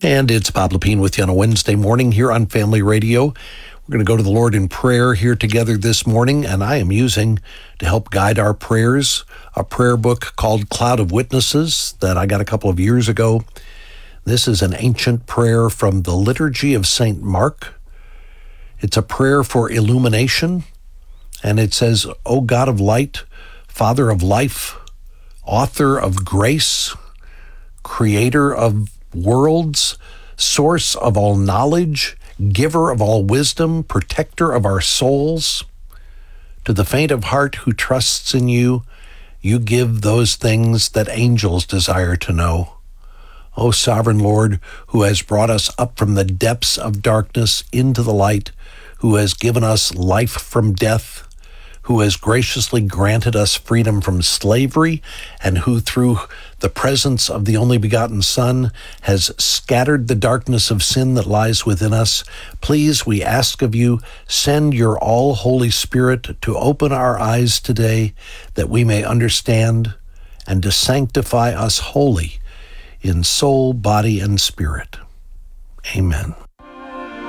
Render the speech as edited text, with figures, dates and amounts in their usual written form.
And it's Bob Lepine with you on a Wednesday morning here on Family Radio. We're going to go to the Lord in prayer here together this morning, and I am using, to help guide our prayers, a prayer book called Cloud of Witnesses that I got a couple of years ago. This is an ancient prayer from the Liturgy of St. Mark. It's a prayer for illumination, and it says, O God of light, Father of life, author of grace, creator of worlds, source of all knowledge, giver of all wisdom, protector of our souls. To the faint of heart who trusts in you, you give those things that angels desire to know. O sovereign Lord, who has brought us up from the depths of darkness into the light, who has given us life from death, who has graciously granted us freedom from slavery, and who through the presence of the only begotten Son has scattered the darkness of sin that lies within us, please, we ask of you, send your all-Holy Spirit to open our eyes today that we may understand and to sanctify us wholly in soul, body, and spirit. Amen.